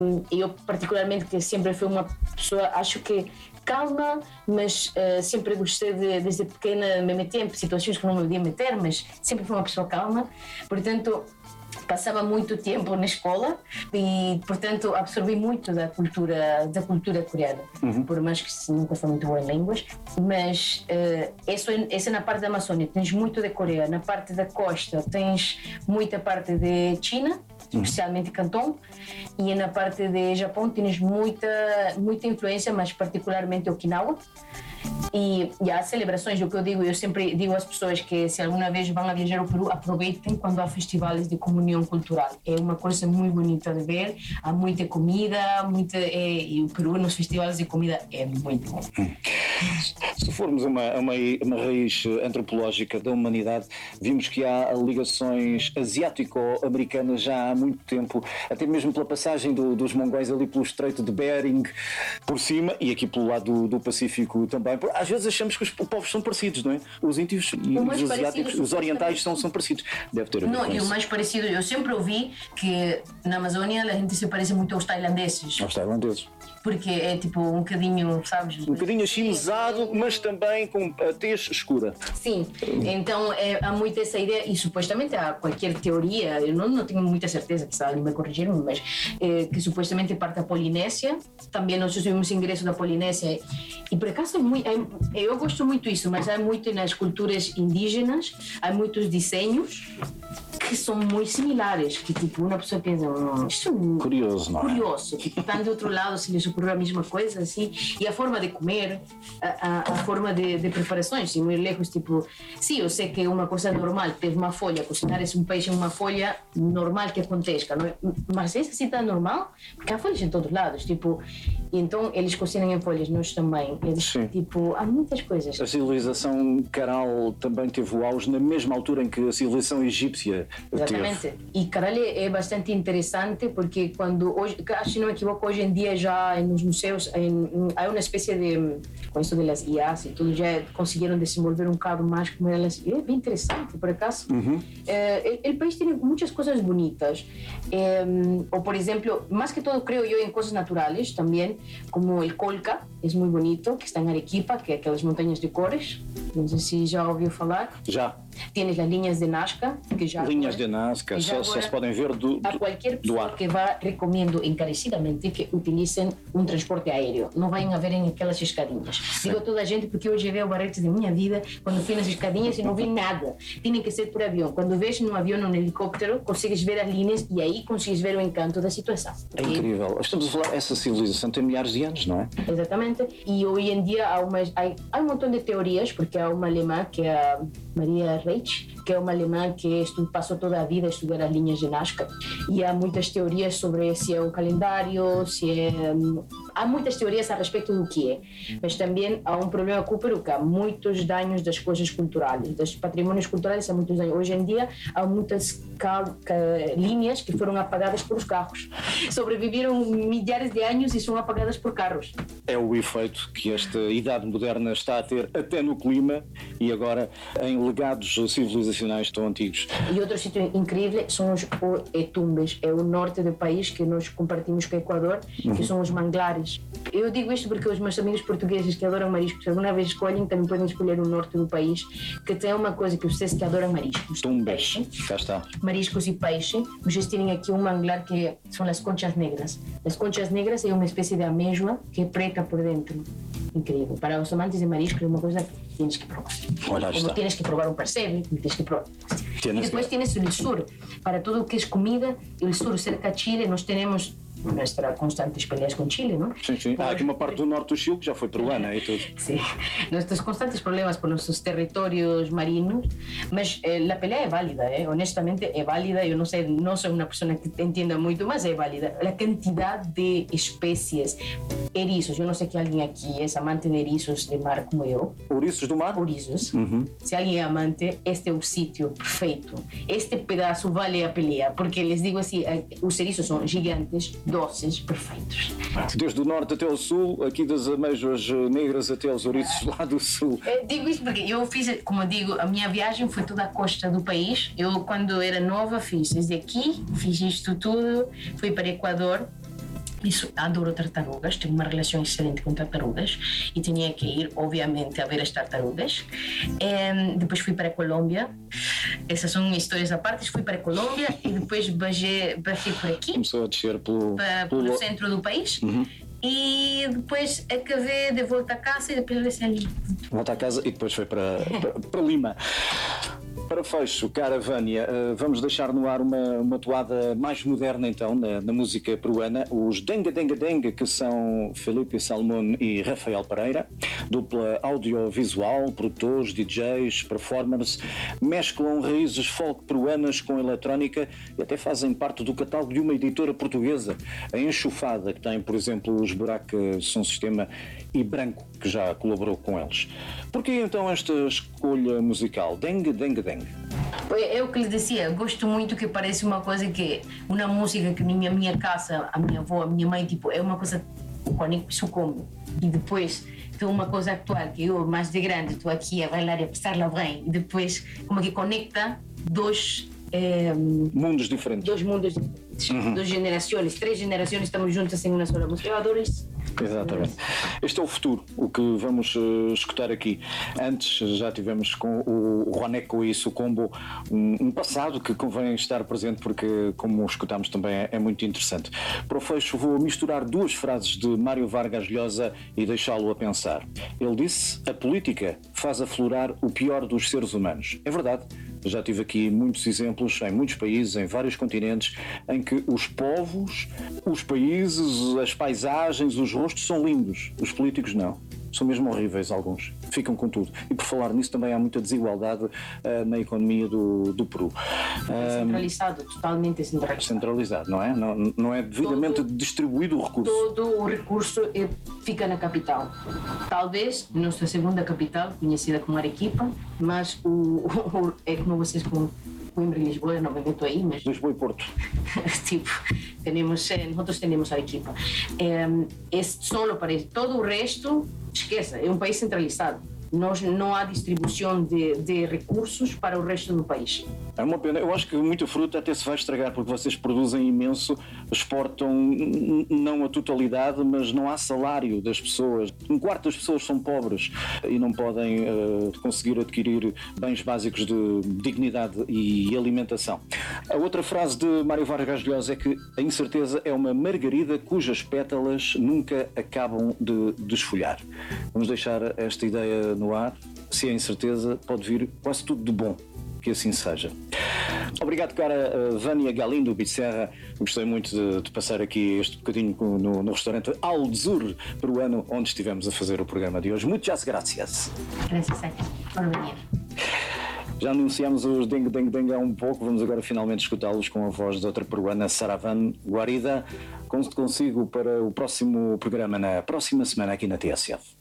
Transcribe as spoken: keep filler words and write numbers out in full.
Eu particularmente, que sempre fui uma pessoa, acho que calma, mas uh, sempre gostei de, desde pequena, me meter em situações que não me podia meter, mas sempre fui uma pessoa calma, portanto passava muito tempo na escola e, portanto, absorvi muito da cultura, da cultura coreana, uhum. Por mais que nunca fui muito boa em línguas, mas uh, isso, isso é na parte da Amazônia, tens muito de Coreia, na parte da costa tens muita parte de China, especialmente Canton, e na parte de Japão tens muita, muita influência, mas particularmente Okinawa. E, e há celebrações, o que eu digo, eu sempre digo às pessoas que se alguma vez vão a viajar ao Peru, aproveitem quando há festivais de comunhão cultural. É uma coisa muito bonita de ver, há muita comida, muita, é, e o Peru nos festivais de comida é muito bom. Se formos a uma, uma, uma raiz antropológica da humanidade, vimos que há ligações asiático-americanas já há muito tempo, até mesmo pela passagem do, dos mongóis ali pelo Estreito de Bering, por cima, e aqui pelo lado do, do Pacífico também. Às vezes achamos que os povos são parecidos, não é? Os índios e os asiáticos, os orientais são, são parecidos. Deve ter a ver não, com e isso. O mais parecido, eu sempre ouvi que na Amazônia a gente se parece muito aos tailandeses. Aos tailandeses. Porque é tipo um bocadinho, sabes? Um bocadinho achinzado, mas também com a tez escura. Sim, então é, há muito essa ideia, e supostamente há qualquer teoria, eu não, não tenho muita certeza, que alguém vai corrigir-me, mas é, que supostamente parte da Polinésia, também nós tivemos ingresso da Polinésia, e por acaso é muito, é, eu gosto muito disso, mas há muito nas culturas indígenas, há muitos desenhos que são muito similares, que tipo, uma pessoa pensa, oh, isto é curioso, não é? Curioso, tipo, estão de outro lado, se lhes ocorreu a mesma coisa, assim, e a forma de comer, a, a, a forma de, de preparações, e muito lejos, tipo, sim, eu sei que é uma coisa normal, ter uma folha, cozinhar um peixe em uma folha, normal que aconteça, não é? Mas essa assim está normal, porque há folhas em todos os lados, tipo, e então eles cozinham em folhas, nós também, eles, sim. Tipo, há muitas coisas. A civilização Caral também teve o auge na mesma altura em que a civilização egípcia. Exatamente. Teve. E Caral é bastante interessante porque quando hoje, acho que não me equivoco, hoje em dia já nos museus em, há uma espécie de, com isso das I As e tudo, já conseguiram desenvolver um bocado mais como elas. É bem interessante, por acaso. Uhum. É, o país tem muitas coisas bonitas. É, ou, por exemplo, mais que todo, creio eu, em coisas naturais também, como o Colca, é muito bonito, que está em Arequipa, que é aquelas montanhas de cores. Não sei se já ouviu falar. Já. Tienes as linhas de Nazca, que já linhas agora, de Nazca, só, agora, só se podem ver do, do a qualquer pessoa ar. Que vá, recomendo encarecidamente que utilizem um transporte aéreo, não vão a verem aquelas escadinhas. Sim. Digo a toda a gente porque hoje vejo barretes da minha vida quando fui nas escadinhas e não vi nada. Tem que ser por avião. Quando vês num avião, num helicóptero, consegues ver as linhas e aí consegues ver o encanto da situação. É incrível. Estamos a falar, essa civilização tem milhares de anos, não é? Exatamente. E hoje em dia há, umas, há, há um montão de teorias, porque há uma alemã que é a Maria Reich, que é uma alemã que estu, passou toda a vida a estudar as linhas de Nazca, e há muitas teorias sobre se é um calendário, se é... Um, há muitas teorias a respeito do que é, mas também há um problema com o Peru, que há muitos danos das coisas culturais, dos patrimónios culturais, há muitos danos. Hoje em dia há muitas cal, cal, linhas que foram apagadas por os carros, sobreviveram milhares de anos e são apagadas por carros. É o efeito que esta idade moderna está a ter até no clima e agora em legados civilizacionais tão antigos. E outro sítio incrível são os Tumbes, é o norte do país que nós compartimos com o Equador, uhum. Que são os manglares. Eu digo isto porque os meus amigos portugueses que adoram mariscos, alguma vez escolhem, também podem escolher o norte do país, que tem uma coisa que vocês que adoram mariscos. Tumbes, cá está. Mariscos e peixe. Vocês têm aqui um manglar que são as conchas negras. As conchas negras é uma espécie de amêijoa que é preta por dentro. Incrível. Para os amantes de marisco é uma coisa que tienes que provar. Olha, Como está. tienes que provar um percebe, tienes que provar. Tienes e depois que... tienes o sur. Para tudo o que é comida, o sur cerca de Chile, nós temos nuestras constantes peleas com Chile, não? Sim, sim. Há aqui uma parte do norte do Chile que já foi peruana e tudo. Sim. Nossos constantes problemas por nossos territórios marinos, mas eh, a pelea é válida, eh? Honestamente é válida. Eu não sei, não sou uma pessoa que entenda muito, mas é válida. A quantidade de espécies, eriços, eu não sei que alguém aqui é amante de eriços de mar como eu. Ouriços do mar? Ouriços. Uhum. Se alguém é amante, este é o sítio perfeito. Este pedaço vale a pelea, porque les digo assim, os eriços são gigantes, doces, perfeitos. Desde o norte até o sul, aqui das amêijoas negras até os ouriços lá do sul. Eu digo isto porque eu fiz, como eu digo, a minha viagem foi toda a costa do país. Eu, quando era nova, fiz desde aqui, fiz isto tudo, fui para o Equador, Isso, adoro tartarugas, tenho uma relação excelente com tartarugas e tinha que ir, obviamente, a ver as tartarugas. E depois fui para a Colômbia, essas são histórias à parte. Fui para a Colômbia e depois baixei, baixei por aqui. Começou a descer pelo, para, pelo... pelo centro do país. Uhum. E depois acabei de volta a casa e depois desci ali. Volta a casa e depois foi para, para, para Lima. Para fecho, cara Vânia, vamos deixar no ar uma, uma toada mais moderna então na, na música peruana. Os Dengue Dengue Dengue, que são Felipe Salmón e Rafael Pereira, dupla audiovisual, produtores, D Js, performers, mesclam raízes folk peruanas com eletrónica e até fazem parte do catálogo de uma editora portuguesa, a Enxufada, que tem, por exemplo, os Buraca Som Sistema e Branco, que já colaborou com eles. Por que então esta escolha musical? Dengue Dengue Dengue. É o que lhe dizia, gosto muito que parece uma coisa que, uma música que na minha, minha casa, a minha avó, a minha mãe, tipo, é uma coisa conecto como. E depois tem uma coisa atual que eu, mais de grande, estou aqui a bailar e a passar-la bem, e depois como que conecta dois é, mundos diferentes. Dois mundos diferentes, uhum. Duas gerações, três gerações estamos juntas em uma só música. Eu adoro isso. Exatamente. Este é o futuro, o que vamos uh, escutar aqui. Antes já tivemos com o Juaneco e Sucombo um, um passado que convém estar presente porque, como escutámos também, é, é muito interessante. Para o fecho vou misturar duas frases de Mário Vargas Llosa e deixá-lo a pensar. Ele disse: a política faz aflorar o pior dos seres humanos. É verdade. Já tive aqui muitos exemplos em muitos países, em vários continentes, em que os povos, os países, as paisagens, os rostos são lindos. Os políticos não. São mesmo horríveis alguns. Ficam com tudo. E por falar nisso também há muita desigualdade uh, na economia do, do Peru. É centralizado, uh, totalmente centralizado. Centralizado, não é? Não, não é devidamente todo, distribuído o recurso. Todo o recurso é, fica na capital. Talvez nossa segunda capital, conhecida como Arequipa, mas o, o, o, é como vocês com Coimbra e Lisboa, não me meto aí, mas... Lisboa e Porto. tipo, temos, nosotros temos Arequipa. É, é solo para isso. Todo o resto, esqueça, é um país centralizado. Nós, não há distribuição de, de recursos para o resto do país. É uma pena. Eu acho que muita fruta até se vai estragar porque vocês produzem imenso, exportam não a totalidade, mas não há salário das pessoas. Um quarto das pessoas são pobres e não podem uh, conseguir adquirir bens básicos de dignidade e alimentação. A outra frase de Mário Vargas Llosa é que a incerteza é uma margarida cujas pétalas nunca acabam de desfolhar. Vamos deixar esta ideia no ar. Se é incerteza, pode vir quase tudo de bom. Que assim seja. Obrigado, cara uh, Vânia Galindo Becerra. Gostei muito de, de passar aqui este bocadinho no, no restaurante Alzur peruano, onde estivemos a fazer o programa de hoje. Muitas gracias. Gracias por venir. Já anunciamos os Dengue Dengue Dengue há um pouco, vamos agora finalmente escutá-los com a voz de outra peruana, Saravan Guarida. Conto consigo para o próximo programa na próxima semana aqui na T S F.